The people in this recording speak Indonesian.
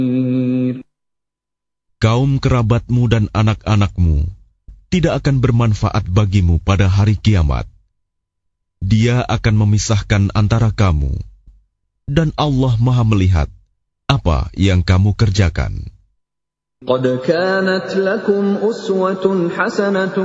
Kaum kerabatmu dan anak-anakmu tidak akan bermanfaat bagimu pada hari kiamat. Dia akan memisahkan antara kamu, dan Allah Maha melihat apa yang kamu kerjakan. قد كانت لكم أسوة حسنة